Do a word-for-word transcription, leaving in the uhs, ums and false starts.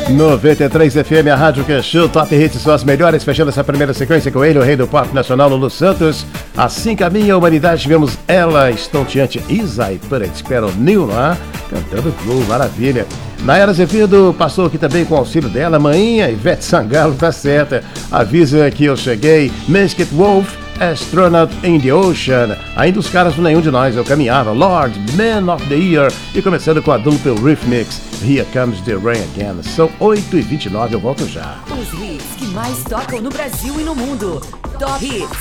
noventa e três F M, a rádio que show, Top Hits são as melhores, fechando essa primeira sequência com ele, o rei do pop nacional, Lulu Santos. Assim caminha a humanidade, tivemos ela, estonteante Isa e Put It Spell New lá, cantando Blue, maravilha. Nayara Azevedo passou aqui também com o auxílio dela, manhinha, Ivete Sangalo, tá certa, avisa que eu cheguei, Mesquite Wolf, Astronaut in the Ocean, ainda os caras do Nenhum de Nós, eu caminhava, Lord, Man of the Year, e começando com a dupla Rhythmics, Here Comes the Rain Again. São oito e vinte e nove, eu volto já. Os hits que mais tocam no Brasil e no mundo. Top Hits.